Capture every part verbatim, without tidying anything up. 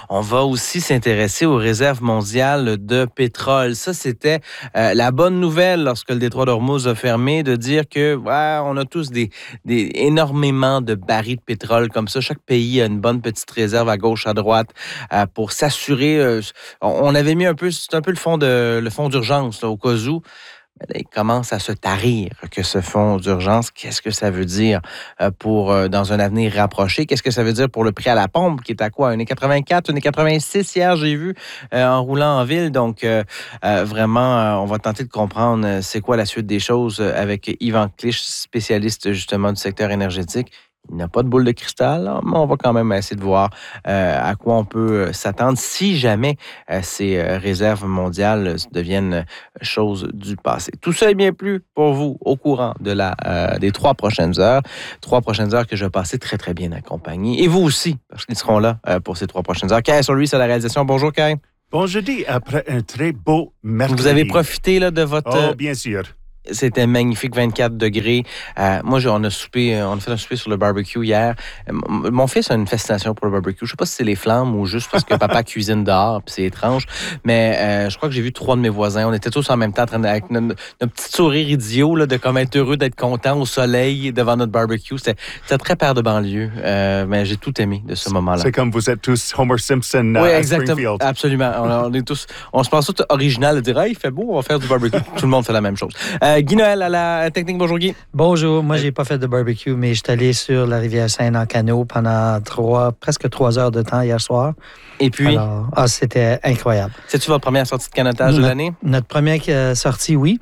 On va aussi s'intéresser aux réserves mondiales de pétrole. Ça, c'était euh, la bonne nouvelle lorsque le détroit d'Ormuz a fermé, de dire que ouais, on a tous des, des, énormément de barils de pétrole comme ça. Chaque pays a une bonne petite réserve à gauche, à droite, euh, pour s'assurer. Euh, on avait mis un peu, c'est un peu le fond, de, le fond d'urgence là, au cas où. Là, il commence à se tarir que ce fonds d'urgence. Qu'est-ce que ça veut dire pour euh, dans un avenir rapproché? Qu'est-ce que ça veut dire pour le prix à la pompe qui est à quoi? un virgule quatre-vingt-quatre, un virgule quatre-vingt-six hier, j'ai vu, euh, en roulant en ville. Donc, euh, euh, vraiment, euh, on va tenter de comprendre euh, c'est quoi la suite des choses avec Yvan Clich, spécialiste justement du secteur énergétique. Il n'a pas de boule de cristal, là, mais on va quand même essayer de voir euh, à quoi on peut s'attendre si jamais euh, ces euh, réserves mondiales deviennent choses du passé. Tout ça est bien plus pour vous au courant de la, euh, des trois prochaines heures. Trois prochaines heures que je vais passer très, très bien accompagné. Et vous aussi, parce qu'ils seront là euh, pour ces trois prochaines heures. Kai Solry, c'est la réalisation. Bonjour, Kai. Bon jeudi, après un très beau mercredi. Vous avez profité là, de votre... Oh, bien sûr. C'était magnifique, vingt-quatre degrés. Euh, moi, on a soupé, on a fait un souper sur le barbecue hier. Mon fils a une fascination pour le barbecue. Je ne sais pas si c'est les flammes ou juste parce que papa cuisine dehors, puis c'est étrange. Mais euh, je crois que j'ai vu trois de mes voisins. On était tous en même temps en train de, avec notre, notre petit sourire idiot là, de comme être heureux d'être content au soleil devant notre barbecue. C'était, c'était très père de banlieue. Euh, mais j'ai tout aimé de ce moment-là. C'est comme vous êtes tous Homer Simpson oui, à exactement, Springfield. Absolument. On, on est tous, on se pense tous original de dire hey, il fait beau, on va faire du barbecue. Tout le monde fait la même chose. Euh, Guy Noël à la technique. Bonjour, Guy. Bonjour. Moi, j'ai pas fait de barbecue, mais je suis allé sur la Rivière-Seine en canot pendant trois, presque trois heures de temps hier soir. Et puis? Alors, ah, c'était incroyable. C'est-tu votre première sortie de canotage de l'année? Notre première euh, sortie, oui.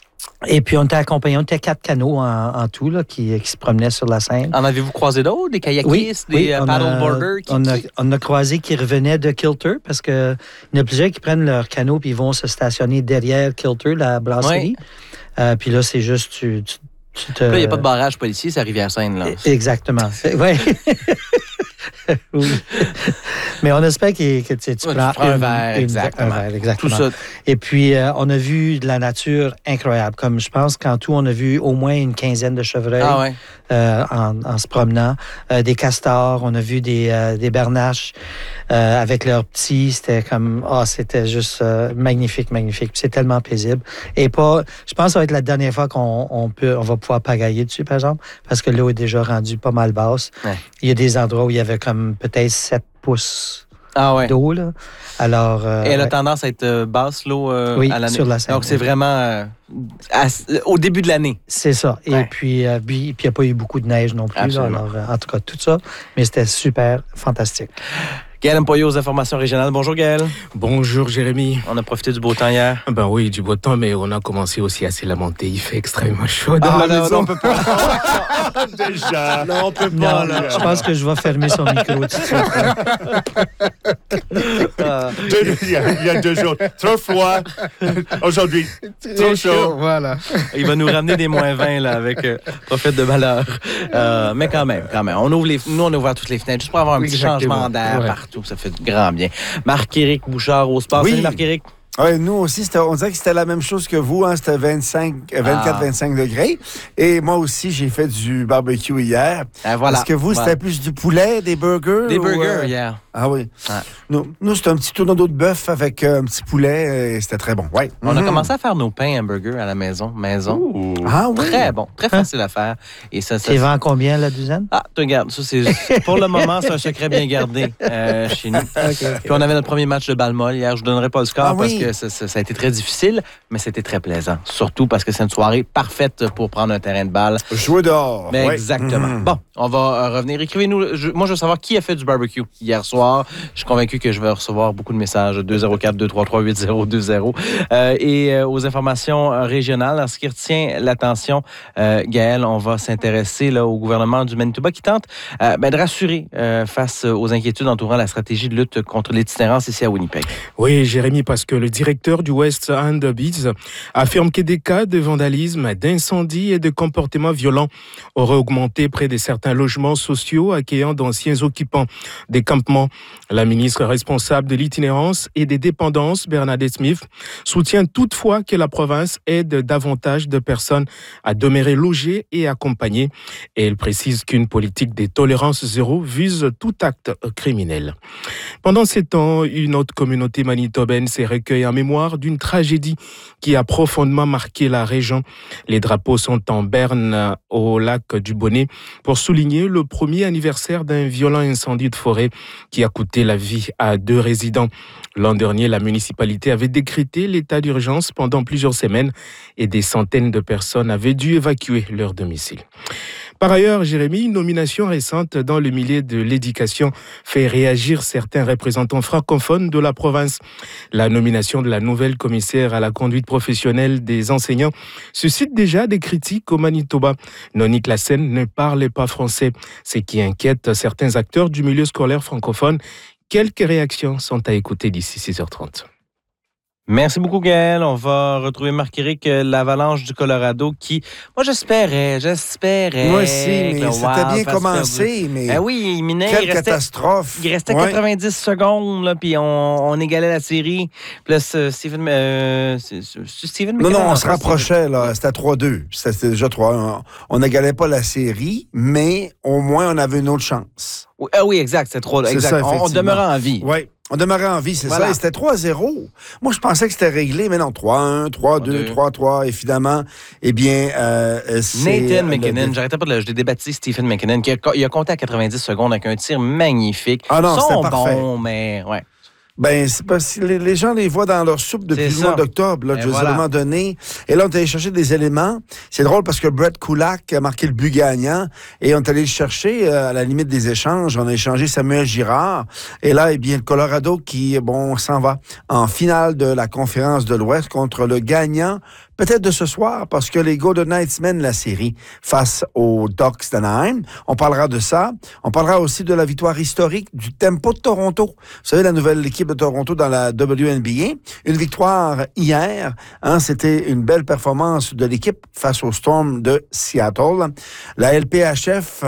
Et puis, on était accompagnés, on était quatre canots en, en tout là, qui, qui se promenaient sur la Seine. En avez-vous croisé d'autres? Des kayakistes, oui, des oui, uh, paddleboarders? On, a, on a croisé qui revenaient de Kilter parce qu'il y en a plusieurs qui prennent leur canot puis ils vont se stationner derrière Kilter, la brasserie. Oui. Euh, puis là, c'est juste... Tu, tu, tu te... Là, il n'y a pas de barrage policier, c'est à Rivière-Seine. Là. Exactement. Oui. Oui. Mais on espère que, que tu, tu ouais, prends, tu prends une, un verre, une, exactement. Un verre, exactement. Tout ça. Et puis, euh, on a vu de la nature incroyable. Comme je pense qu'en tout, on a vu au moins une quinzaine de chevreuils ah ouais. euh, en, en se promenant. Euh, des castors, on a vu des, euh, des bernaches euh, avec leurs petits. C'était comme, ah, oh, c'était juste euh, magnifique, magnifique. Puis c'est tellement paisible. Et pas, je pense que ça va être la dernière fois qu'on on peut, on va pouvoir pagailler dessus, par exemple, parce que l'eau est déjà rendue pas mal basse. Ouais. Il y a des endroits où il y avait comme peut-être sept pouces ah ouais. d'eau. Là. Alors, euh, Et elle a ouais. tendance à être basse, l'eau, euh, oui, à l'année. Sur la Seine. Donc, c'est oui. vraiment euh, à, au début de l'année. C'est ça. Et ouais. puis, euh, puis, puis il n'y a pas eu beaucoup de neige non plus. Là, alors, euh, en tout cas, tout ça. Mais c'était super fantastique. Gaël Mpoyo aux informations régionales. Bonjour, Gaël. Bonjour, Jérémy. On a profité du beau temps hier. Ben oui, du beau temps, mais on a commencé aussi à se lamenter. Il fait extrêmement chaud dans ah, la non, maison. Non, on peut pas. Déjà. Non, on peut pas. Non, là. Je pense que je vais fermer son micro tout de suite. Ah. il, y a, il y a deux jours. Trop froid. Aujourd'hui, trop chaud. Voilà. Il va nous ramener des moins vingt là, avec euh, prophète de malheur. Euh, mais quand même, quand même. On ouvre les, nous, on ouvre toutes les fenêtres juste pour avoir un Exactement. petit changement d'air ouais. partout. Ça fait du grand bien. Marc-Éric Bouchard au sport. Oui. Salut, Marc-Éric. Oui, nous aussi, c'était, on dirait que c'était la même chose que vous. Hein, c'était vingt-cinq, vingt-quatre, vingt-cinq degrés. Et moi aussi, j'ai fait du barbecue hier. Ah, voilà. Est-ce que vous, voilà. c'était plus du poulet, des burgers? Des ou, burgers euh... hier. Ah oui. Ouais. Nous, nous c'était un petit tourneau d'eau de bœuf avec euh, un petit poulet et c'était très bon. Ouais. On mm-hmm. a commencé à faire nos pains hamburgers à la maison. maison. Ouh. Ah oui? Très bon. Très facile à faire. Et ça, ça, tu vends combien la douzaine? Ah, tu regardes. Ça, c'est, pour le moment, c'est un secret bien gardé euh, chez nous. Okay, okay. Puis on avait notre premier match de balle molle hier. Je ne vous donnerai pas le score ah, parce oui. que ça, ça, ça a été très difficile, mais c'était très plaisant. Surtout parce que c'est une soirée parfaite pour prendre un terrain de balle. Jouer dehors. Mais ouais. Exactement. Mm-hmm. Bon, on va euh, revenir. Écrivez-nous. Je, moi, je veux savoir qui a fait du barbecue hier soir. Je suis convaincu que je vais recevoir beaucoup de messages. deux zéro quatre, deux trois trois, huit zéro deux zéro. Euh, et euh, aux informations régionales, en ce qui retient l'attention, euh, Gaël, on va s'intéresser là, au gouvernement du Manitoba qui tente euh, ben, de rassurer euh, face aux inquiétudes entourant la stratégie de lutte contre l'itinérance ici à Winnipeg. Oui, Jérémy, parce que le directeur du West End Beats, affirme que des cas de vandalisme, d'incendie et de comportements violents auraient augmenté près de certains logements sociaux accueillant d'anciens occupants des campements. La ministre responsable de l'itinérance et des dépendances, Bernadette Smith, soutient toutefois que la province aide davantage de personnes à demeurer logées et accompagnées. Et elle précise qu'une politique de tolérance zéro vise tout acte criminel. Pendant ces temps, une autre communauté manitobaine s'est recueillie en mémoire d'une tragédie qui a profondément marqué la région. Les drapeaux sont en berne au lac du Bonnet pour souligner le premier anniversaire d'un violent incendie de forêt qui a coûté la vie à deux résidents. L'an dernier, la municipalité avait décrété l'état d'urgence pendant plusieurs semaines et des centaines de personnes avaient dû évacuer leur domicile. Par ailleurs, Jérémy, une nomination récente dans le milieu de l'éducation fait réagir certains représentants francophones de la province. La nomination de la nouvelle commissaire à la conduite professionnelle des enseignants suscite déjà des critiques au Manitoba. Nonique Lassène ne parle pas français, ce qui inquiète certains acteurs du milieu scolaire francophone. Quelques réactions sont à écouter d'ici six heures trente. Merci beaucoup, Gaël. On va retrouver Marc-Éric, l'Avalanche du Colorado, qui, moi, j'espérais, j'espérais. Moi aussi, mais que c'était Wild bien fasse commencé, comme- mais Ah oui, il minait, quelle il restait, catastrophe. il restait Ouais. quatre-vingt-dix secondes, là, puis on, on égalait la série. Puis là, c'est Steven, euh, c'est- c'est Steven Non, McKinnon, non, on se ça, rapprochait, là. C'était trois deux. C'était déjà trois un. On n'égalait pas la série, mais au moins, on avait une autre chance. Oui, ah oui, exact, c'est trop. C'est Exact. ça, on, on effectivement. demeurait en vie. Oui, on demeurait en vie, c'est Voilà. ça. Et c'était trois zéro. Moi, je pensais que c'était réglé, mais non, trois un, trois deux, trois trois. Et finalement, eh bien, euh, c'est... Nathan le- McKinnon, j'arrêtais pas de le. Je l'ai débattu, Stephen McKinnon, qui a, il a compté à quatre-vingt-dix secondes avec un tir magnifique. Ah non, Ils sont c'était parfait. bons, mais ouais. Ben, c'est parce que les, les gens les voient dans leur soupe depuis C'est le ça. mois d'octobre, là, Et je veux dire, voilà. à un moment donné. Et là, on est allé chercher des éléments. C'est drôle parce que Brett Kulak a marqué le but gagnant et on est allé le chercher euh, à la limite des échanges. On a échangé Samuel Girard. Et là, eh bien, le Colorado qui, bon, s'en va en finale de la conférence de l'Ouest contre le gagnant peut-être de ce soir, parce que les Golden Knights mènent la série face aux Ducks d'Anaheim. On parlera de ça. On parlera aussi de la victoire historique du Tempo de Toronto. Vous savez, la nouvelle équipe de Toronto dans la W N B A. Une victoire hier. Hein, c'était une belle performance de l'équipe face au Storm de Seattle. La L P H F,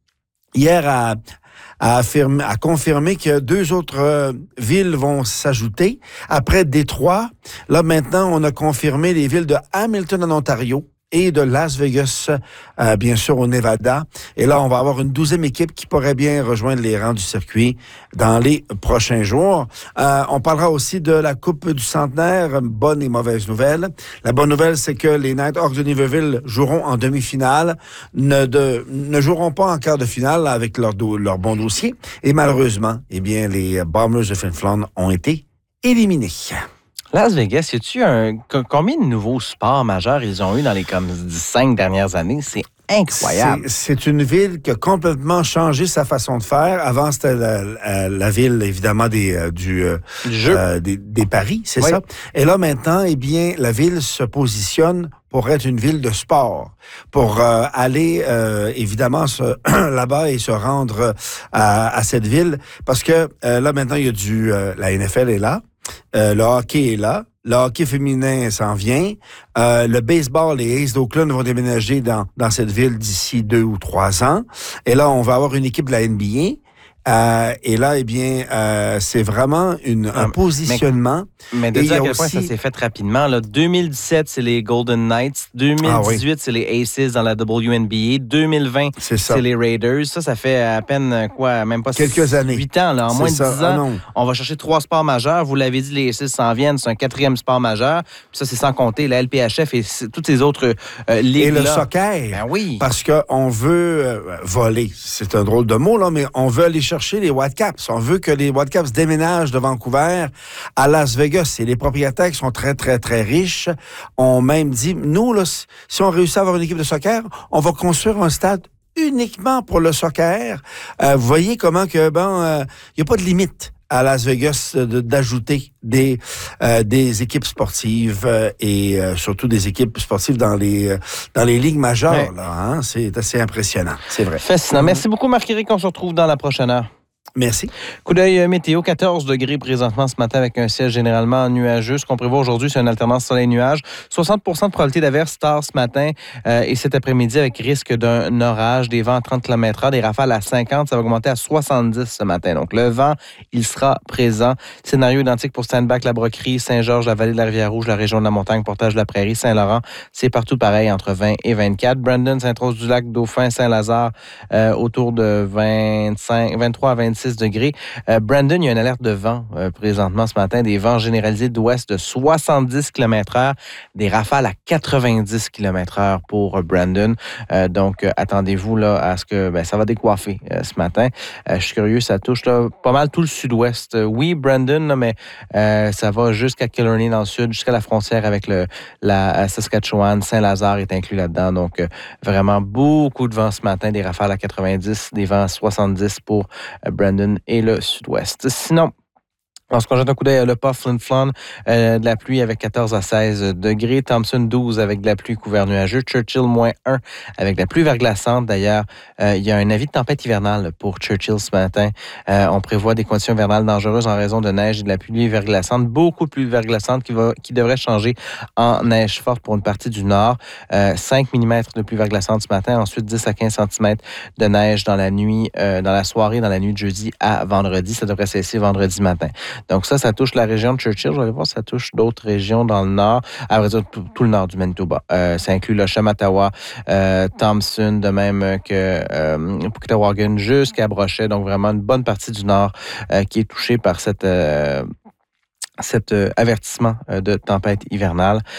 hier, a a, affirmé, a confirmé que deux autres euh, villes vont s'ajouter. Après Détroit, là maintenant, on a confirmé les villes de Hamilton en Ontario et de Las Vegas, euh, bien sûr, au Nevada. Et là, on va avoir une douzième équipe qui pourrait bien rejoindre les rangs du circuit dans les prochains jours. Euh, on parlera aussi de la Coupe du Centenaire, bonne et mauvaise nouvelle. La bonne nouvelle, c'est que les Nighthawks de Niverville joueront en demi-finale, ne, de, ne joueront pas en quart de finale avec leur, do, leur bon dossier. Et malheureusement, eh bien, les Bombers de Flin Flon ont été éliminés. Las Vegas, y a-tu un. Combien de nouveaux sports majeurs ils ont eu dans les comme cinq dernières années? C'est incroyable. C'est, c'est une ville qui a complètement changé sa façon de faire. Avant, c'était la, la, la ville, évidemment, des, euh, du, euh, Du jeu. euh, des, des paris, c'est Oui. ça. Et là, maintenant, eh bien, la ville se positionne pour être une ville de sport, pour euh, aller, euh, évidemment, se, là-bas et se rendre à, à cette ville. Parce que euh, là, maintenant, il y a du... Euh, la N F L est là. Euh, le hockey est là. Le hockey féminin s'en vient. Euh, le baseball, les Aces d'Oakland vont déménager dans, dans cette ville d'ici deux ou trois ans. Et là, on va avoir une équipe de la N B A. Euh, et là, eh bien, euh, c'est vraiment une, un Ah, positionnement. Mais de Et il dire y à a quel point aussi- ça s'est fait rapidement. Là, deux mille dix-sept, c'est les Golden Knights. deux mille dix-huit, Ah c'est les Aces dans la W N B A. deux mille vingt, C'est ça. c'est les Raiders. Ça, ça fait à peine, quoi, même pas Quelques six, années. huit ans. Là, en C'est moins de ça. dix Ah ans, non. on va chercher trois sports majeurs. Vous l'avez dit, les Aces s'en viennent. C'est un quatrième sport majeur. Puis ça, c'est sans compter la L P H F et c- toutes ces autres euh, ligues. Et le soccer. Ben oui. Parce qu'on veut euh, voler, c'est un drôle de mot, là, mais on veut aller chercher les Whitecaps. On veut que les Whitecaps déménagent de Vancouver à Las Vegas. Et les propriétaires qui sont très, très, très riches ont même dit, nous, là, si on réussit à avoir une équipe de soccer, on va construire un stade uniquement pour le soccer. Euh, vous voyez comment que, bon, il n'y a pas de limite à Las Vegas de, d'ajouter des, euh, des équipes sportives euh, et euh, surtout des équipes sportives dans les, euh, dans les ligues majeures. Ouais. Là, hein? C'est assez impressionnant, c'est vrai. Fascinant. Merci beaucoup, Marc-Éric. On se retrouve dans la prochaine heure. Merci. Coup d'œil météo, quatorze degrés présentement ce matin avec un ciel généralement nuageux. Ce qu'on prévoit aujourd'hui, c'est une alternance soleil-nuage. soixante pour cent de probabilité d'averse tard ce matin euh, et cet après-midi avec risque d'un orage, des vents à trente kilomètres heure, des rafales à cinquante. Ça va augmenter à soixante-dix ce matin. Donc, le vent, il sera présent. Scénario identique pour Steinbach, la Broquerie, Saint-Georges, la vallée de la Rivière-Rouge, la région de la Montagne, Portage de la Prairie, Saint-Laurent. C'est partout pareil, entre vingt et vingt-quatre. Brandon, Sainte-Rose-du-Lac, Dauphin, Saint-Lazare, euh, autour de vingt-cinq, vingt-trois à vingt-six degrés. Euh, Brandon, il y a une alerte de vent euh, présentement ce matin, des vents généralisés d'ouest de soixante-dix kilomètres heure, des rafales à quatre-vingt-dix kilomètres heure pour euh, Brandon. Euh, donc, euh, attendez-vous là à ce que ben, ça va décoiffer euh, ce matin. Euh, je suis curieux, ça touche là, pas mal tout le sud-ouest. Euh, oui, Brandon, là, mais euh, ça va jusqu'à Killarney dans le sud, jusqu'à la frontière avec le, la Saskatchewan. Saint-Lazare est inclus là-dedans. Donc, euh, vraiment beaucoup de vent ce matin, des rafales à quatre-vingt-dix, des vents à soixante-dix pour euh, Brandon et le sud-ouest. Sinon, lorsqu'on jette un coup d'œil à Le Pas, Flin Flon, euh, de la pluie avec quatorze à seize degrés. Thompson, douze avec de la pluie couvert nuageux. Churchill, moins un avec de la pluie verglaçante. D'ailleurs, euh, il y a un avis de tempête hivernale pour Churchill ce matin. Euh, on prévoit des conditions hivernales dangereuses en raison de neige et de la pluie verglaçante. Beaucoup de pluie verglaçante qui, va, qui devrait changer en neige forte pour une partie du nord. Euh, cinq millimètres de pluie verglaçante ce matin. Ensuite, dix à quinze centimètres de neige dans la nuit, euh, dans la soirée, dans la nuit de jeudi à vendredi. Ça devrait cesser vendredi matin. Donc ça, ça touche la région de Churchill. Je vais aller voir si ça touche d'autres régions dans le nord. À vrai dire, tout, tout le nord du Manitoba. Euh, ça inclut le Shamattawa, euh, Thompson, de même que euh, Puktawagan jusqu'à Brochet. Donc vraiment une bonne partie du nord euh, qui est touchée par cette... Euh, cet euh, avertissement euh, de tempête hivernale.